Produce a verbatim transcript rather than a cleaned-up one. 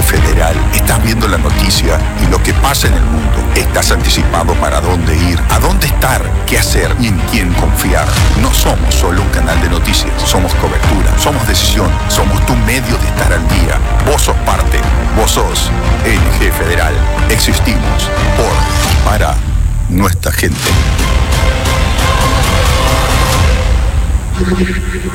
Federal. Estás viendo la noticia y lo que pasa en el mundo. Estás anticipado para dónde ir, a dónde estar, qué hacer y en quién confiar. No somos solo un canal de noticias, somos cobertura, somos decisión, somos tu medio de estar al día. Vos sos parte, vos sos N G Federal. Existimos por y para nuestra gente.